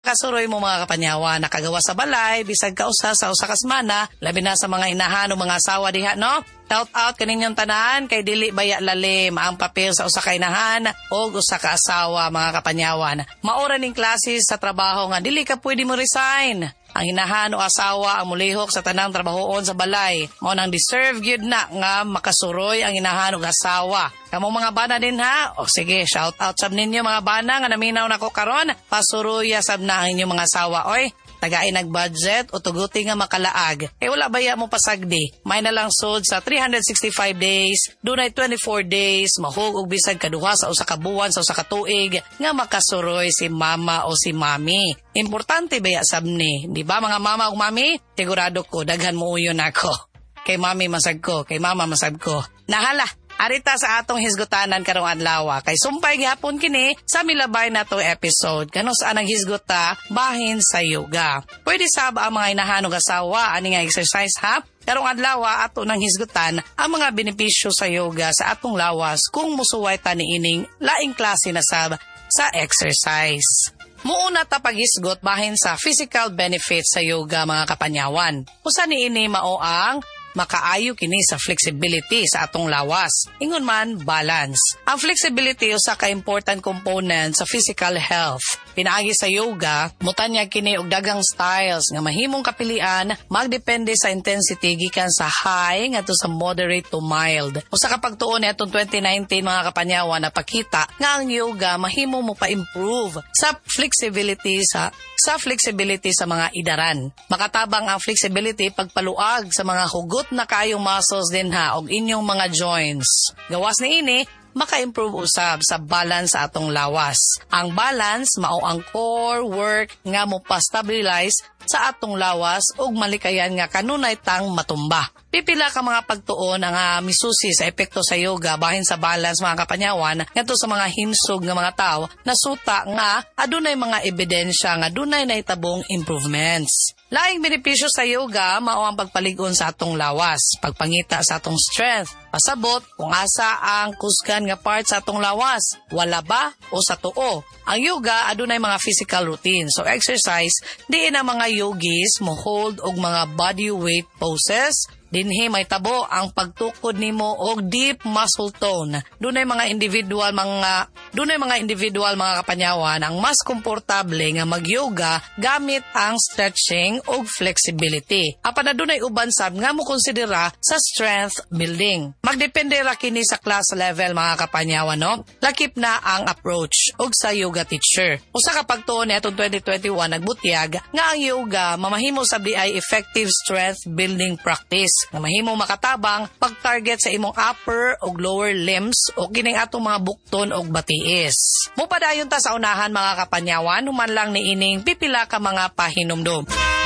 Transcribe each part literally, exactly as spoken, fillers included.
Kasuroy mo mga kapanyawa, nakagawa sa balay, bisag ka usa sa usa ka semana, labi na sa mga inahan o mga asawa diha, no? Shout out kaninyong tanan, kay dili baya lalim ang papel sa usa ka inahan o usa ka asawa mga kapanyawan. Maura ning klase sa trabaho nga dili ka pwede mo resign. Ang inahan o asawa ang mulihok sa tanang trabahoon sa balay. Mao nang deserve gyud na nga makasuroy ang inahan o asawa. Kamong mga bana din ha? O sige, shout out sab ninyo mga bana nga naminaw nako karon. Pasuroya sab na ang inyong mga asawa, oy. Tagay nag-budget o tuguti nga makalaag. Eh wala baya mo pasagdi. May na lang sod sa three hundred sixty-five days, dunay twenty-four days, mahug og bisag kaduha sa usa ka buwan sa usa ka tuig nga makasuroy si mama o si mami. Importante baya sabni, di ba mga mama o mami? Sigurado ko daghan mo uyon ako. Kay mami masag ko, kay mama masag ko. Nahala. Arita sa atong hisgutanan karong adlaw kay sumpay gihapon kini sa milabay na to episode kano saan ang hisgota bahin sa yoga. Pwede sab ang mga inahanog asawa ani nga exercise ha. Karong adlaw ato nang hisgutan ang mga benepisyo sa yoga sa atong lawas kung musuway ta niining laing klase na sab sa exercise. Muuna ta paghisgot bahin sa physical benefits sa yoga mga kapanyawan. Usa niini mao ang makaayo kini sa flexibility sa atong lawas. Ingon man, balance. Ang flexibility usa ka important component sa physical health. Pinaagi sa yoga, mutanyag kini og daghang styles nga mahimong kapilian, magdepende sa intensity gikan sa high ngadto sa moderate to mild. Usa ka pagtuon ni atong twenty nineteen mga kapanyawan napakita nga ang yoga mahimo mo pa-improve sa flexibility sa sa flexibility sa mga idaran. Makatabang ang flexibility pagpaluag sa mga hugot na kayong muscles din ha og inyong mga joints. Gawas ni ini, maka-improve usab sa balance sa atong lawas. Ang balance mao ang core work nga mo pa-stabilize sa atong lawas ug malikayan nga kanunay tang matumba. Pipila ka mga pagtuon ang uh, misusi sa epekto sa yoga bahin sa balance mga kapanyawan ngadto sa mga himsog nga mga tao nasuta nga adunay mga ebidensya nga dunay nahitabong improvements. Laing benepisyo sa yoga mao ang pagpalig-on sa atong lawas, pagpangita sa atong strength, pasabot kung asa ang kusgan nga part sa atong lawas, wala ba o sa tuo. Ang yoga adunay mga physical routine. So exercise, diin ang mga yogis mo hold og mga body weight poses. Dinhi may tabo ang pagtukod nimo og deep muscle tone. Dunay mga individual mga dunay mga individual mga kapanyawan ang mas komportable nga mag-yoga gamit ang stretching og flexibility. Apan adunay uban sab nga mo konsidera sa strength building. Magdepende ra kini sa class level mga kapanyawan no. Lakip na ang approach og sa yoga teacher. Usa ka pagtuon ni atong twenty twenty-one nagbutyag nga ang yoga mamahimo sab di ay effective strength building practice nga mahimong makatabang pag-target sa imong upper o lower limbs o kining atong mga bukton o batiis. Mupadayon ta sa unahan mga kapanyawan, human lang niining pipila ka mga pahinumdum.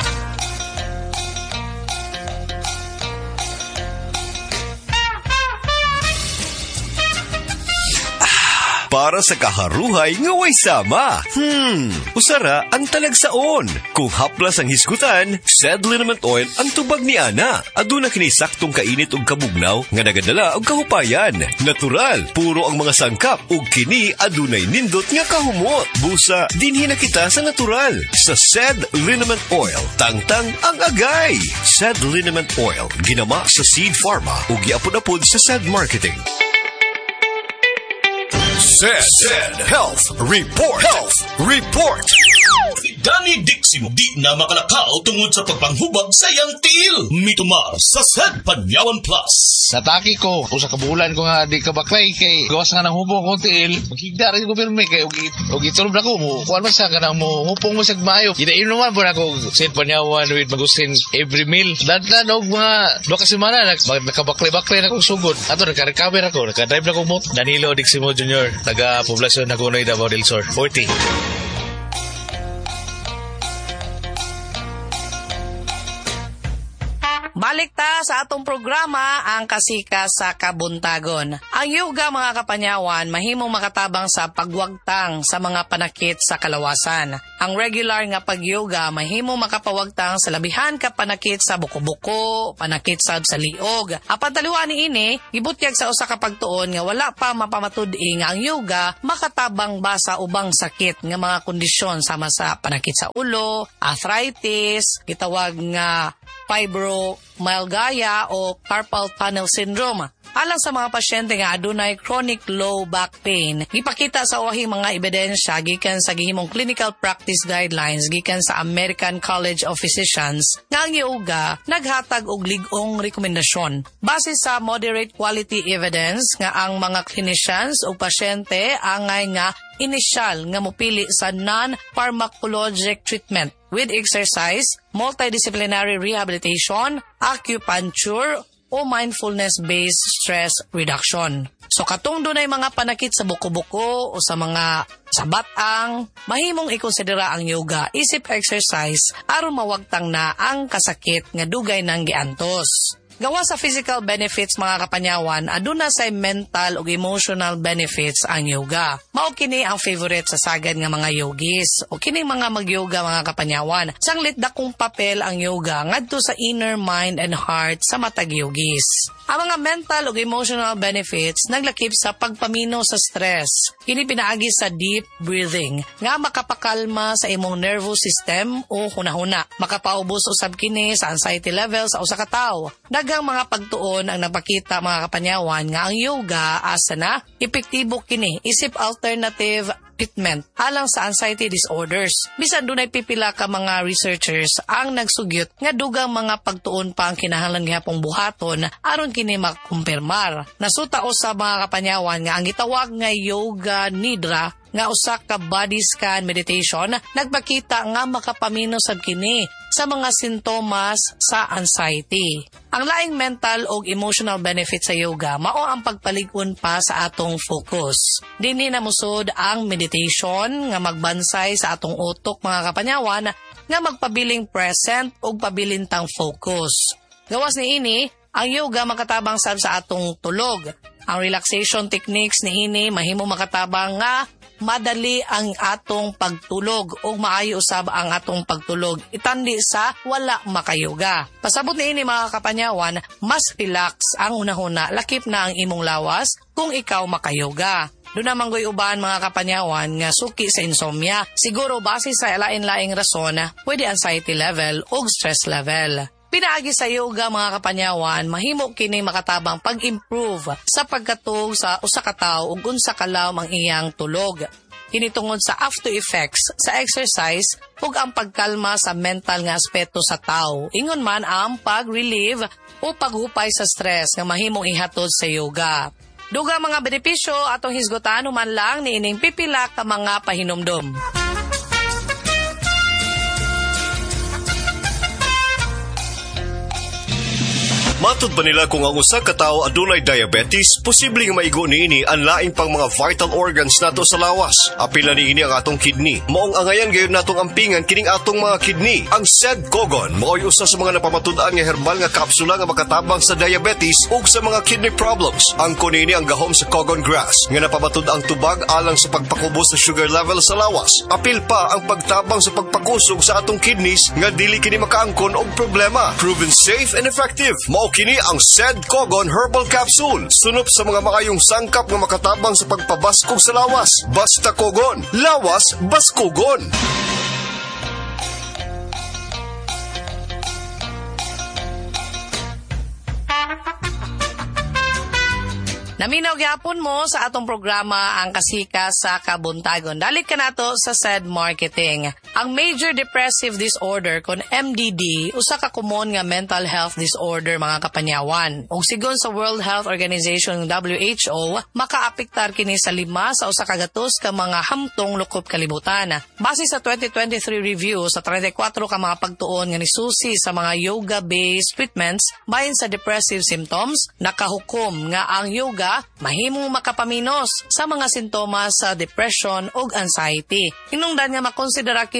Para sa kaharuhay nga way sama. Hmm, usara ang talagsaon. Kung haplas ang hisgutan, Said Liniment Oil ang tubag ni Ana. Aduna kini saktong kainit og kabugnaw nga nagadala og kahupayan. Natural, puro ang mga sangkap ug kini adunay nindot nga kahumot. Busa, dinhi na kita sa natural. Sa Said Liniment Oil, tangtang ang agay. Said Liniment Oil, ginama sa Seed Pharma ug giapod-apod sa Said Marketing. Said, Said Health Report. Health Report. Danny Diximo di na makalakaw tungod sa pagpanghubag sa iyang tiil. Mitumar sa Said Panyawan Plus. Nataki ko, usa ka bulan ko nga di ka baklay kay gawas nga nang hubong kong tiil. Maghigda rin ko pirmi kay og itulog na ko mo. Kuan man sa kanang mo hupong mo sa mayo. Gidainom naman po na ko Said Panyawan with Magustin every meal. Dandan og mga dua ka semana nakabaklay-baklay na kong sugod. Ato naka-recover ako, naka-drive na ko mo. Danilo Diximo Junior taga-poblasyon Nagunoy, Davao del Sur, forty. Balik ta sa atong programa, ang kasika sa kabuntagon. Ang yoga, mga kapanyawan, mahimong makatabang sa pagwagtang sa mga panakit sa kalawasan. Ang regular nga pag-yoga mahimong makapawagtang sa labihan ka panakit sa buko-buko, panakit sab sa liog. Apan taluan ni ini, gibutyag sa usa ka pagtuon nga wala pa mapamatud-i nga ang yoga makatabang ba sa ubang sakit nga mga kondisyon sama sa panakit sa ulo, arthritis, gitawag nga fibromyalgia o carpal tunnel syndrome. Alang sa mga pasyente nga adunay chronic low back pain, gipakita sa uwahing mga ebidensya gikan sa gihimong clinical practice guidelines gikan sa American College of Physicians nga ang yoga naghatag og lig-ong rekomendasyon. Base sa moderate quality evidence nga ang mga clinicians o pasyente angay nga inisyal nga mopili sa non-pharmacologic treatment with exercise, multidisciplinary rehabilitation, acupuncture, o mindfulness-based stress reduction. So katong dunay mga panakit sa buko-buko o sa mga sabatang, mahimong ikonsidera ang yoga isip exercise aron mawagtang na ang kasakit nga dugay nang giantos. Gawa sa physical benefits, mga kapanyawan, aduna say mental ug emotional benefits ang yoga. Mao kini ang favorite sa sagad nga mga yogis o kining mga mag-yoga, mga kapanyawan. Sanglit dakong papel ang yoga ngadto sa inner mind and heart sa matag yogis. Ang mga mental ug emotional benefits naglakip sa pagpamino sa stress. Kini pinaagi sa deep breathing nga makapakalma sa imong nervous system o hunahuna. Makapaubos usab kini sa anxiety level sa usa ka tawo. Daghang mga pagtuon ang napakita, mga kapanyawan, nga ang yoga asa na epektibo kini isip alternative treatment alang sa anxiety disorders. Bisan dunay pipila ka mga researchers ang nagsugyot nga dugang mga pagtuon pa ang kinahanglan gihapong buhaton aron kini makumpirmar. Nasuta usab, mga kapanyawan, nga ang gitawag nga yoga nidra nga usa ka body scan meditation nagpakita nga makapamino sab kini sa mga sintomas sa anxiety. Ang laing mental o emotional benefit sa yoga mao ang pagpalig-on pa sa atong focus. Dinhi na musod ang meditation nga magbansay sa atong utok, mga kapanyawan, nga magpabiling present o pabilintang focus. Gawas ni ini, ang yoga makatabang sab sa atong tulog. Ang relaxation techniques ni ini mahimo makatabang nga madali ang atong pagtulog o maayo usab ang atong pagtulog itandi sa wala makayoga. Pasabot ni ini, mga kapanyawan, mas relax ang unahuna, lakip na ang imong lawas kung ikaw makayoga. Doon naman goy uban, mga kapanyawan, nga suki sa insomnia. Siguro base sa lain-laing rason, pwede anxiety level o stress level. Pinaagi sa yoga, mga kapanyawan, mahimo kini makatabang pag-improve sa pagkatug sa usa ka tawo ug unsa kalawom ang iyang tulog. Kini tungod sa after effects sa exercise ug ang pagkalma sa mental nga aspeto sa tawo. Ingon man ang pag-relieve o paghupay sa stress nga mahimong ihatod sa yoga. Dugang mga benepisyo atong hisgutan human lang ni ining pipila ka mga pahinomdom. Matud ba nila kung ang usa ka tawo adunay diabetes, posibleng maigo niini ang laing pang mga vital organs nato sa lawas. Apil na niini ang atong kidney. Maong angayan gayon natong ampingan kining atong mga kidney. Ang Sedcogon mao'y usa sa mga napamatud-an nga herbal nga kapsula nga makatabang sa diabetes ug sa mga kidney problems. Ang kunini ang gahom sa Cogon grass nga napamatud ang tubag alang sa pagpakubos sa sugar level sa lawas. Apil pa ang pagtabang sa pagpakusog sa atong kidneys nga dili kini makaangkon og problema. Proven safe and effective. Mao kini ang Sedcogon Herbal Capsule. Sunop sa mga makayong sangkap nga makatabang sa pagpabaskog sa lawas. Basta Cogon. Lawas, baskogon. Naminaw gyapon mo sa atong programa ang kasika sa kabuntagon. Dalit ka nato sa S E D Marketing. Ang major depressive disorder kon M D D usa ka common nga mental health disorder, mga kapanyawan. Ug sigon sa World Health Organization W H O, makaapektar kini sa lima sa usa ka gatos ka mga hamtong lukop kalibutan. Base sa twenty twenty-three review sa thirty-four ka mga pagtuon nga nisusi sa mga yoga-based treatments bahin sa depressive symptoms, nakahukom nga ang yoga mahimong makapaminos sa mga sintomas sa depression ug anxiety. Hinungdan nga makonsidera kini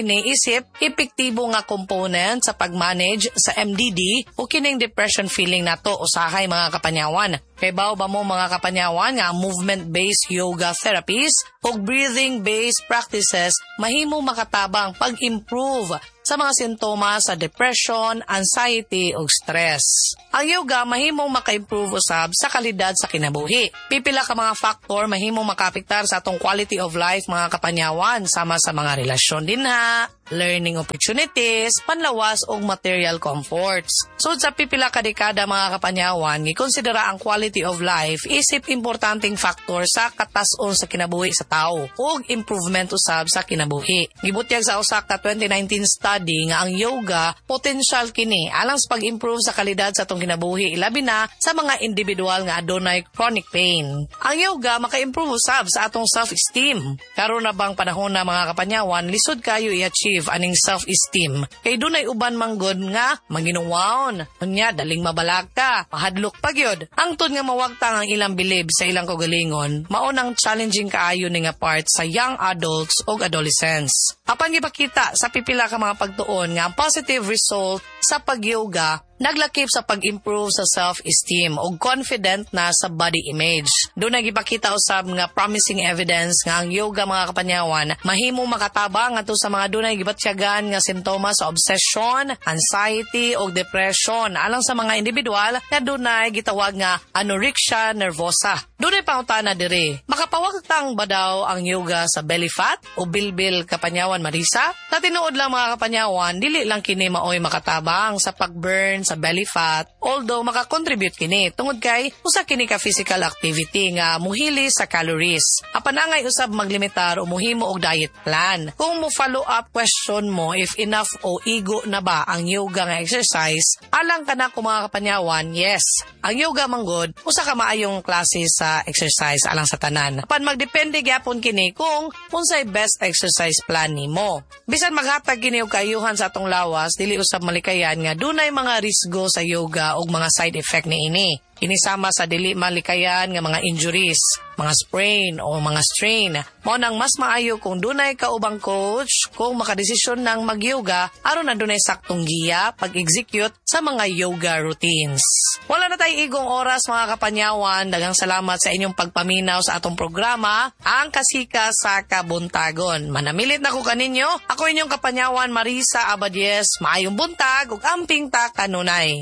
kini isip epektibo nga component sa pag-manage sa M D D o kining depression feeling nato usahay mga kapanyawan. Kay baw ba mo mga kapanyawan nga movement-based yoga therapies o breathing-based practices mahimo makatabang pag-improve sa mga sintomas sa depression, anxiety o stress. Ang yoga mahimong maka-improve usab sa kalidad sa kinabuhi. Pipila ka mga factor mahimong makapektar sa atong quality of life mga kapanyawan sama sa mga relasyon dinha, learning opportunities, panlawas o material comforts. So sa pipila ka dekada mga kapanyawan, gikonsidera ang quality of life isip importanteng factor sa katas-on sa kinabuhi sa tao ug improvement usab sa kinabuhi. Gibutyag sa usa ka twenty nineteen study nga ang yoga potential kini alang sa pag-improve sa kalidad sa atong kinabuhi ilabi na sa mga individual nga adunay chronic pain. Ang yoga maka-improve usab sa atong self-esteem. Karon na bang panahon na mga kapanyawan lisod kayo i-achieve aning self-esteem kay dunay uban manggod nga manginuwaon unya daling mabalag ka mahadlok pagyod angtod nga mawagtang ang ilang bilib sa ilang kaugalingon mao nang challenging kaayo ni nga part sa young adults ug adolescents. Apan gipakita sa pipila ka mga pagtuon nga ang positive result sa pag-yoga naglakip sa pag-improve sa self-esteem o confident na sa body image. Doon nagipakita usab nga promising evidence nga ang yoga mga kapanyawan mahimo makatabang ato sa mga dunay gibatsyagan nga simptomas sa obsession, anxiety o depression alang sa mga individual nga dunay gitawag nga anorexia nervosa. Dunay pangutana diri, makapawagtang ba daw ang yoga sa belly fat o bilbil kapanyawan Marisa? Sa tinuod lang mga kapanyawan, dili lang kini maoy makatabang sa pag-burn sa belly fat, although makakontribute kini tungod kay usa kini ka physical activity nga muhili sa calories. Apan angay usab maglimitar o muhimo og diet plan. Kung mo follow up question mo if enough o igo na ba ang yoga nga exercise, alang kana ko mga kapanyawan, yes. Ang yoga manggod usa ka maayong klase sa exercise alang sa tanan. Apan magdepende gyapon kini kung unsay best exercise plan nimo. Bisan maghatag kini og kaayuhan sa atong lawas, dili usab malikayan nga dunay mga risgo sa yoga ug mga side effect niini. Inisama sa dili malikayan nga mga injuries, mga sprain o mga strain. Mao nang mas maayo kung dunay ka ubang coach kung makadesisyon ng mag-yoga aron na dunay saktong giya pag-execute sa mga yoga routines. Wala na tay igong oras mga kapanyawan. Daghang salamat sa inyong pagpaminaw sa atong programa, Ang Kasika sa Kabuntagon. Manamilit na ko kaninyo. Ako inyong kapanyawan Marisa Abadies. Maayong buntag ug amping ta kanunay.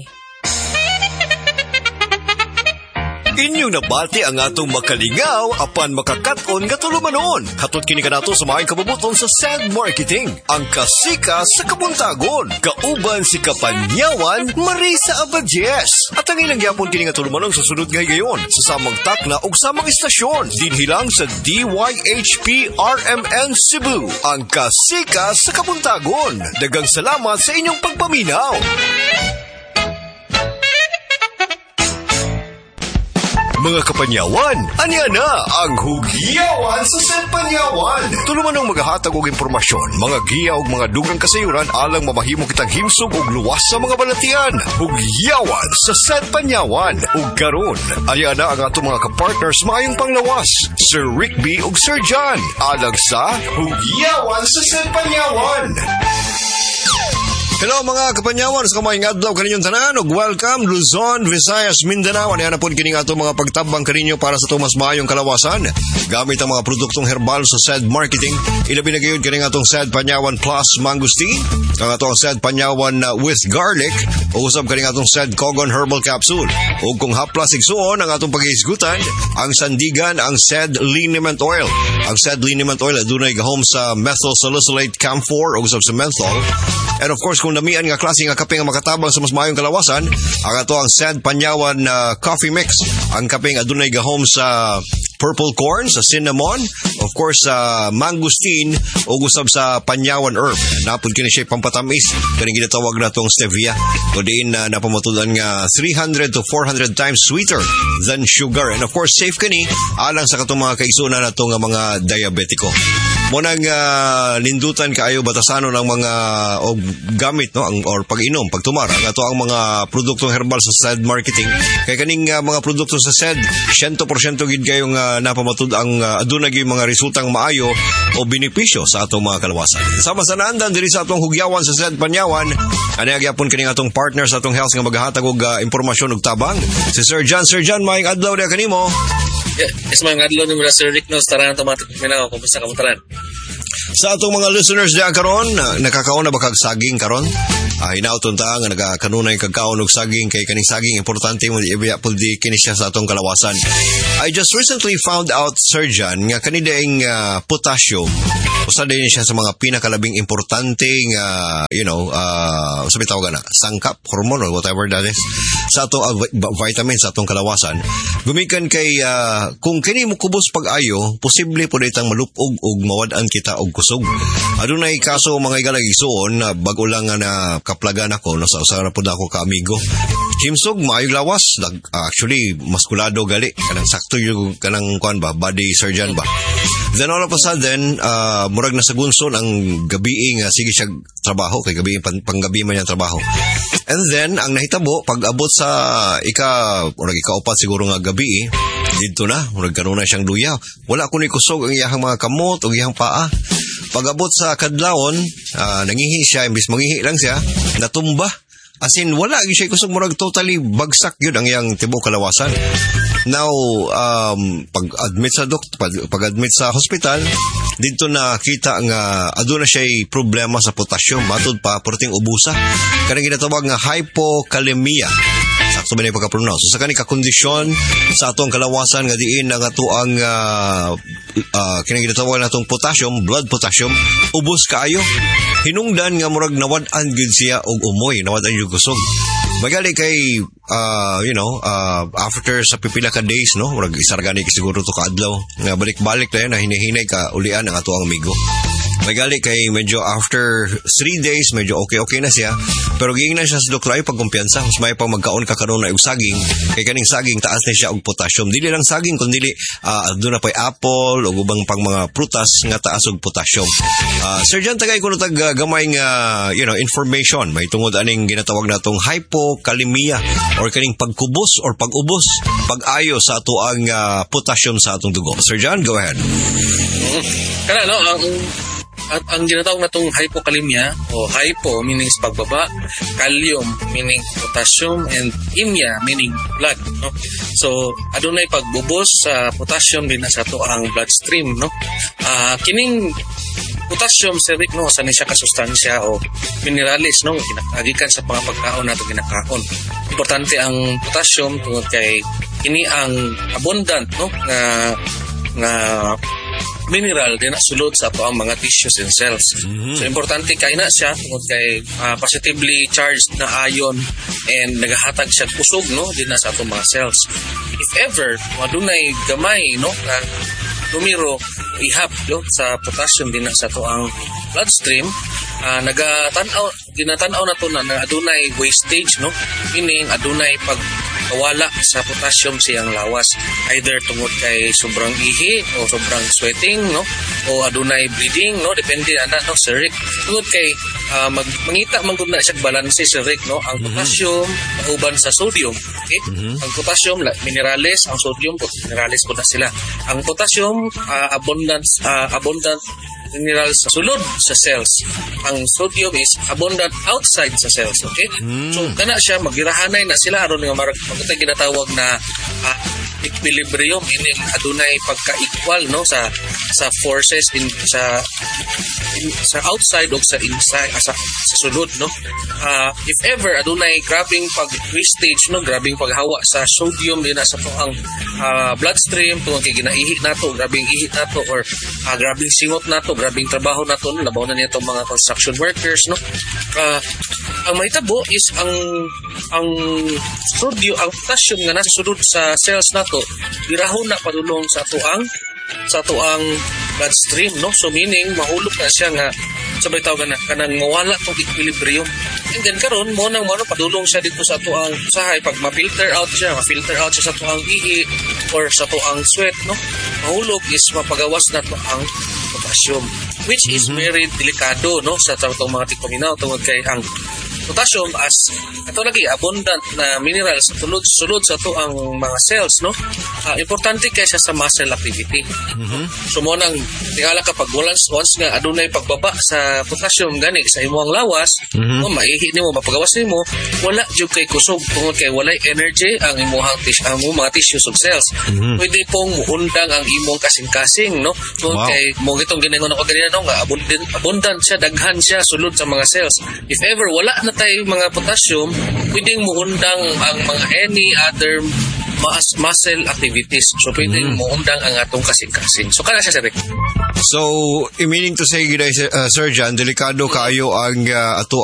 Inyong nabati ang atong makalingaw apan makakaton nga tulumanon. Hatod kini kanato sa maayong kabubuton sa S A D Marketing, ang kasika sa kabuntagon. Kauban si Kapanyawan Marisa Abadies. At ang ilang gyapon kini nga tulumanon sa sunod nga higayon sa samang takna ug samang istasyon dinhilang sa D Y H P R M N Cebu, ang kasika sa kabuntagon. Daghang salamat sa inyong pagpaminaw. Mga kapanyawan, anya na ang Hugyawan sa San Panyawan. Tulumanong maghahatag og impormasyon, mga giya ug mga dugang kasayuran alang mamahimo kitang himsog ug luwas sa mga balatian. Hugyawan sa San Panyawan. Ug karon, anya na ang atong mga kapartners maayong panglawas, Sir Rickby ug Sir John, alang sa Hugyawan sa San Panyawan. Hello mga kapanyawan, sa kamayang adlaw kaninyong tanan ug welcome Luzon, Visayas, Mindanao. Ano na po kining ato mga pagtabang kaninyo para sa tumas maayong kalawasan gamit ang mga produktong herbal sa S A D Marketing. Ilabi na gayon kining atong S A D Panyawan Plus Mangustin, ang atong S A D Panyawan uh, with Garlic, o usab kining atong S A D Kogon Herbal Capsule. O kung haplas igsuon ang atong paghisgutan, ang sandigan ang S A D Liniment Oil. Ang S A D Liniment Oil adunay gahom sa methyl salicylate camphor o usab sa menthol. And of course, kung namian nga klase nga kape nga makatabang sa mas maayong kalawasan, ang ato ang S A D Panyawan uh, Coffee Mix. Ang kape nga adunay gahom sa purple corn, sa cinnamon, of course sa uh, mangustin o usab sa Panyawan herb. Napod kini siya pampatamis, kaning ginatawag na tong stevia. O din uh, napamatudan nga three hundred to four hundred times sweeter than sugar. And of course, safe kini alang sa katong mga kaigsunan nato nga mga diabetiko. Munang uh, nindutan kaayo batasanon ang mga og gamit no ang or pag-inom, pagtumar ang ato ang mga produktong herbal sa S E D marketing. Kay kaning uh, mga produkto sa S E D one hundred percent gid kayong uh, napamatud ang uh, aduna gyud mga resultang maayo o benepisyo sa atong mga kalawasan. Sama sa naandan diri sa atong hugyawan sa S E D Panyawan, ani gyapon kining atong partner sa atong health nga maghatag og uh, impormasyon ug tabang. Si Sir John, Sir John, maayong adlaw dia kanimo. Yeah, is mga adlaw ni Sir Rick no taran tomato minaw kumusta ka mo taran? Sa atong mga listeners diyan karon, nakakaon na ba kag saging karon? Ah, hinauton ta nga nagakanunay kag kaon og saging kay kaning saging importante mo ibiya pud di kini siya sa atong kalawasan. I just recently found out, Sir John, nga kani daing uh, potassium usa din siya sa mga pinakalabing importante nga you know, uh, sabi tawag na sangkap, hormone or whatever that is sa atong uh, vitamin sa atong kalawasan. Gumikan kay uh, kung kini mo kubos pag-ayo, posible pud itang malupog og mawad-an kita og kusog. Adunay kaso mga igalagisuon na bago lang nga na kaplagan ako no sa usa na pud ako ka amigo. Himsog maayong lawas, actually maskulado gali kanang sakto yung kanang kuan ba body surgeon ba. Then all of a sudden uh, murag na sa gunson ang gabi nga sige siya trabaho kay gabi pang, panggabi man yung trabaho. And then ang nahitabo pag abot sa ika murag ikaupat siguro nga gabi dito na murag kanuna siyang luya. Wala ko ni kusog ang iyang mga kamot o iyang paa. Pag-abot sa kadlawon, uh, nangihi siya, imbis mangihi lang siya, natumba. As in, wala siya kusog murag totally bagsak yun ang iyang tibok kalawasan. Now, um, pag-admit sa doktor, pag-admit sa hospital, dito na kita nga aduna siya problema sa potassium, matod pa, perting ubusa. Kanang ginatawag nga hypokalemia. Sakto ba na yung pagka-pronounce. So, sa kaning kakondisyon sa atong kalawasan nga diin ang ato ang uh, uh, kinaginatawag na atong potassium, blood potassium, ubos kaayo. Hinungdan nga murag nawad-an gid siya og umoy, nawad-an yung kusog. Magali kay, uh, you know, uh, after sa pipila ka days, no, murag isargani siguro to kaadlaw, nga balik-balik na yun, na hinihinay ka ulian ang ato ang amigo. Magali kay medyo after three days, medyo okay-okay na siya. Pero giing na siya sa doktor ay pagkumpiyansa. Mas may pang magkaon ka karon na og saging. Kay kaning saging, taas na siya og potassium. Dili lang saging, kundi uh, doon na pa'y apple o ubang pang mga prutas nga taas og potassium. Uh, Sir John, tagay ko na tag uh, gamay nga, you know, information. May tungod aning ginatawag na itong hypokalemia or kaning pagkubos or pag-ubos, pag-ayo sa ato ang uh, potassium sa atong dugo. Sir John, go ahead. Mm-hmm. Kana, no, ang... At ang ginatawag na itong hypokalemia o hypo meaning pagbaba, kalium meaning potassium, and imia meaning blood, no? So adunay pagbubos sa potassium din sa ato ang bloodstream, no? Uh, kining potassium sir no sa siya ka sustansya o minerales, no, ginakagikan sa mga pagkaon nato ginakaon. Importante ang potassium tungod kay kini ang abundant, no, nga nga mineral din na sulod sa ato ang mga tissues and cells. Mm-hmm. So importante kay na siya tungod kay uh, positively charged na ion and nagahatag siya kusog, no, din na sa ato mga cells. If ever madunay gamay, no, nga numero ihap, no, sa potassium din na sa ato ang bloodstream, uh, nagatanaw ginatanaw na to na, na adunay wastage, no, meaning adunay pag wala sa potassium siyang lawas, either tungod kay sobrang ihi o sobrang sweating, no, o adunay bleeding, no, depende ana, no, sir Rick. Tungod kay uh, mag, mangita man gud na siya balance, sir Rick, no, ang potassium mauban sa sodium, okay? Mm-hmm. Ang potassium minerales, ang sodium minerales po na sila. Ang potassium uh, abundance uh, abundant minerals sa sulod sa cells. Ang sodium is abundant outside sa cells, okay? Mm. So kana siya magirahanay na sila aron nga marag pagkatay ginatawag na uh, equilibrium, meaning adunay pagka-equal, no, sa sa forces in sa in, sa outside o sa inside uh, sa, sa sulod, no. Uh, if ever adunay grabing pag-wastage, no, grabing paghawa sa sodium din sa ang uh, bloodstream tungod kay ginaihi nato, grabing ihi nato or uh, grabing singot nato, grabing trabaho nato, no, labaw na niya itong mga construction workers, no. Uh, ang mahitabo is ang ang sodium, ang potassium nga nasa sulod sa cells nato birahon na padulong sa atuang sa atuang bloodstream, no. So meaning mahulog na siya nga sabay tawag na kanang mawala tong equilibrium. And then karon mo nang mo padulong siya dito sa atuang usahay pag ma-filter out siya, ma-filter out siya sa atuang ihi or sa atuang sweat, no. Mahulog is mapagawas na to ang potassium. potassium, which is very delikado, no, sa itong mga tigpaminaw tungod kay ang potassium as ato lagi abundant na mineral sa sulod-sulod sa to ang mga cells, no. Uh, importante kay siya sa muscle activity. Mm-hmm. So mo nang tingala kapag once once nga adunay pagbaba sa potassium gani sa imong lawas, mm-hmm. no, maihi nimo mapagawas nimo, wala jud kay kusog tungod kay walay energy ang imong tissue, ang mga tissues ug cells. Mm-hmm. Pwede pong muundang ang imong kasing-kasing, no. Tungod wow. kay mo gitong giningon ako ganina, no, nga abundant abundant siya, daghan siya sulod sa mga cells. If ever wala na tay mga potassium, pwedeng muundang ang mga any other mas- muscle activities. So pwedeng mm. muundang ang atong kasing-kasing. So kana siya, sir. So, meaning to say, uh, Sir John, delikado kayo ang uh, ato